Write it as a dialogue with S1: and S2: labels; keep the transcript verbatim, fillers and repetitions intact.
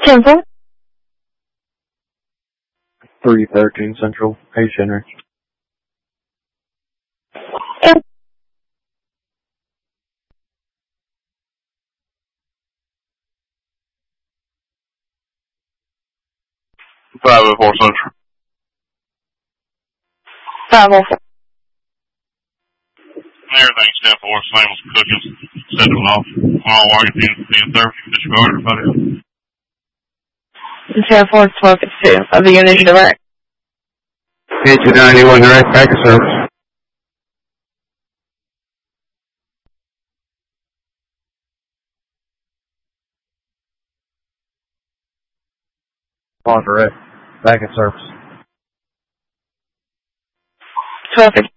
S1: Temple.
S2: three thirteen Central. Hey, Henry.
S1: And
S3: five oh four Central.
S1: five oh four.
S3: Everything's ten four, same as cooking. Set it off. All Argentine, ten thirty. Disregard everybody else.
S1: ten four, twelve fifty-two. I'll be getting direct.
S2: K two ninety-one direct packet service. On direct packet service.
S1: twelve fifty.